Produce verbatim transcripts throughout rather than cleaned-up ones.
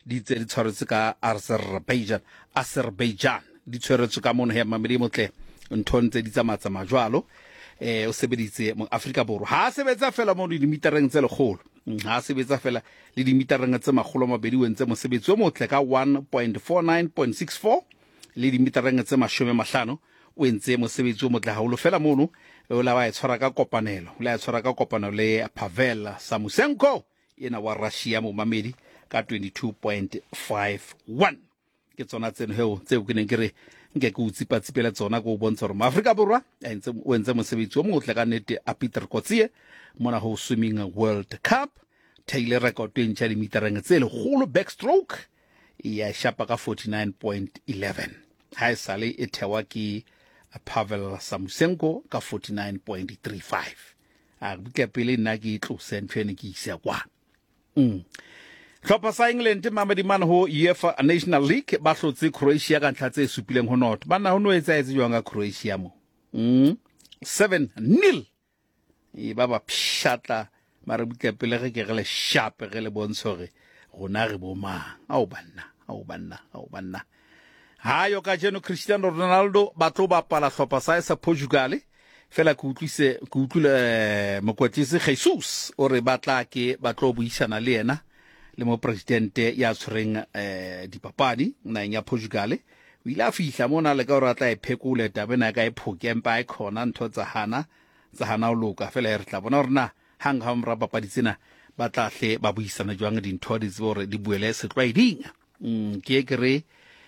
di tse di tshwaretse ka Azerbaijan Azerbaijan di tshwaretse ka mona he mamedi motle ntho ntse di tsamatsa majwalo eh o sebeditse mo Afrika Borwa ha sebetsa fela mo di metereng tse legolo ha sebetsa fela le di metereng tse magolo mabedi wentse mo sebetso motle ka one point four nine point six four le di metereng tse mashome mahlano o entse mo sebetso motle ha o lo fela mono o la wa e tshwara ka kopanelo la e tshwara ka kopanelo le Pavel Samusenko ena wa Russia mo mamedi ka twenty-two point five one ke tsona tseno heo tseo ke neng ke re nke ke utsipa tsipela tsona go bontsha gore Afrika Borwa a entse o entse mosebetsi o motle ka nete a Peter Kotsie mona ho swimming World Cup Taylor record e ntšha di metereng tse le golo backstroke ya shapa ka forty-nine point eleven ha sale e thewa ke Pavel Samusenko ka forty-nine point three five a buka pele nna ke tlose ntšhene ke isa kwa mm Tlhopha sa England mamedi man ho UEFA National League ba hlotse Croatia ka ntlha tse supileng ho not bana ho no etsa etsa jwang ga Croatia mo mm seven nil e ba ba pshatla mara buka pele ge ke gele sharp ge le bontsho ge gona re bo mang a o banna a o banna a o banna ha yo ka jeno Cristiano Ronaldo ba tlo ba pala hlopha sa sa Portugal fela ku utlwise ku utlwile mokwatlise Jesus o re batla ke ba tlo buisana le yena le mo presidente ya tshoreng eh dipapadi na nya Portugal o ile a fihla mona le ka o ratla e phekole tabena ka e phokempa e khona ntho tsa hana tsa hana o loka fela re tla bona rena hang ha mra papadi tsena ba tla hle ba buisana jwang dintho di tsore di buele setlwaeding mm ke kere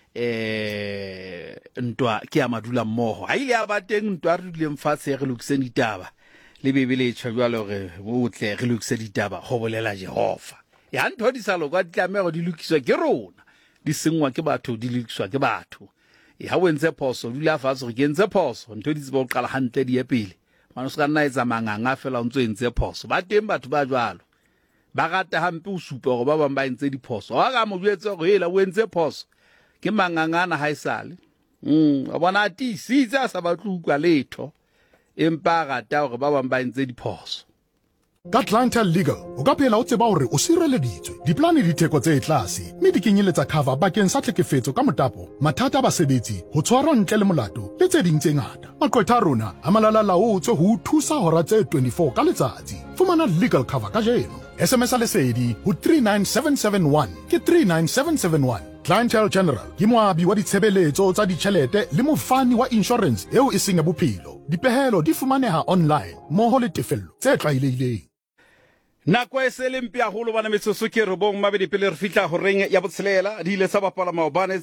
eh ntwa ke a madula mmoho ha ile a ba teng ntwa re dile mfatse re lokiseng ditaba le bebele tshwalo re botle re lokise ditaba go bolela Jehova ya ntho di sa lokwa di tlamego di lokiswa ke rona di sengwa ke batho di lokiswa ke batho ya wentse phoso dula fatse re kentse phoso ntho di tsebo qala hantle di epele mano se ka nna etsa manganga fela o ntse entse phoso ba teng batho ba jwalo ba gata hampe o supa go ba bang ba entse diphoso wa ga mo jwetse go hela o entse phoso ke mangangana ha isale mm a bona ti sitsa sa ba tlukwa letho empa gata gore ba bang ba entse diphoso Ka Clientele Legal o ka phela o tseba hore o sireleditswe diplane di theko tse tlase mme di kenyeletsa cover bakeng sa tlhekefetso ka motapo mathata a basebetsi ho tshwarwa ntle le molato le tse ding tse ngata maqwetha a rona a malala laotswe ho thusa hora tse twenty-four ka letsatsi fumana legal cover ka jeno S M S a lesedi ho three nine seven seven one ke three nine seven seven one Clientele General ke moabi wa ditshebeletso tsa ditjhelete le mofani wa insurance eo e seng ya bophelo dipehelo di fumaneha online moho le tefello tse tlailehileng Nako e se lempia holo bana metsoso ke re bong mabedi pele re fitla ho reng ya botshelela di ile sa bapala maobane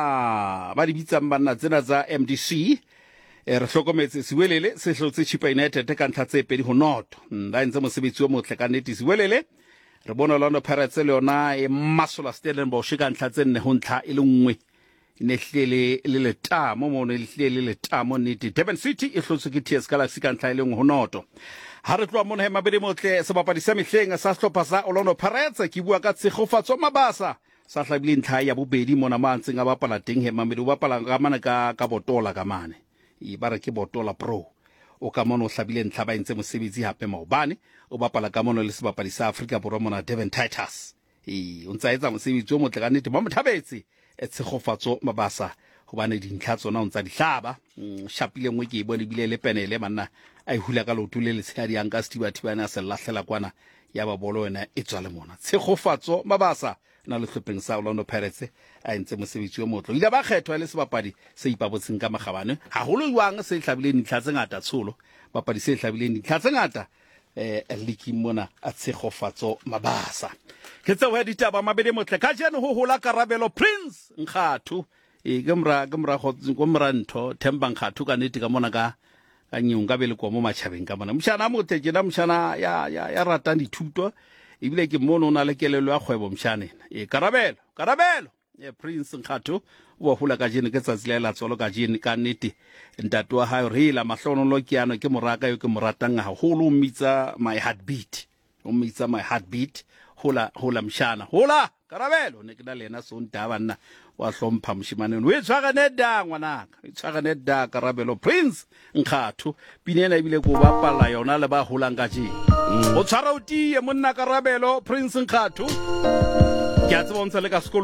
tsa ba di bitsang banna tsena tsa M D C e re hlokometse Siwelele se hlotse Chipa United ka ntlha tse pedi ho not nda ntse mosebetsi wa motle ka neti Siwelele re bona Orlando Pirates le yona e masola Stellenbosch ka ntlha tse nne ho ntlha e le nngwe ne hlele le le tamo mo ne hlele le tamo neti Durban City e hlotse ke T S Galaxy ka ntlha e le nngwe ho noto ha re tloa mona he mabedi motle sebapadi sa mehleng sa hlopha sa Orlando Pirates ke bua ka tshegofatso mabasa sa hlabile ntlha ya bobedi mona mantseng a bapala teng he mamedi o bapala ka mana ka ka botola ka mane e ba re ke botola pro o ka mona o hlabile ntlha ba entse mosebetsi hape maobane o bapala ka mona le sebapadi sa Afrika Borwa mona Durban Titus e o ntsa etsa mosebetsi o motle ka nnete ba mothabetse e tshegofatso mabasa hobane dintlha tsona o ntsa di hlaba shapile ngwe ke bone bile le penele manna ai hula ka lotule le tshedi yang ka stiba thibana se lahlela kwana ya ba bolo wena e tswa le mona tshegofatso mabasa na le hlopheng sa Orlando Pirates a entse mosebetsi o motlo ile ba kgethwa le sebapadi se ipabotseng ka magabane ha holo jwang se hlabile dintlha tse ngata tsholo bapadi se hlabile dintlha tse ngata eh liki mona a tshegofatso mabasa ke tse ho ditaba mabedi motle ka jeno ho hola Karabelo Prince Nkhathu e ke mra ke mra go go mra ntho Themba Nkhathu ka nete ka mona ka ka nyunga bele kwa mo matšhabeng ka mona mshana mothe ke na mshana ya ya ya ratang dithuto ebile ke mono na le kelelo ya kgwebo mshane e Karabelo Karabelo e Prince Nkhathu o hula ka jene ke tsatsile la tsolo ka jene ka nete ntato wa hayo rela mahlono lo kiano ke moraka yo ke moratang ha holo mmitsa my heartbeat o mmitsa my heartbeat hula hula mshana hula Karabelo ne ke na lena so ntaba nna wa hlompha mshimaneng we tshwaka nedda ngwanaka e tshwaka nedda Karabelo Prince Nkhathu pinela ibile go bapala yona le ba holang ka jene o tshwara o tie monna Karabelo Prince Nkhathu ke a tsebontsha le ka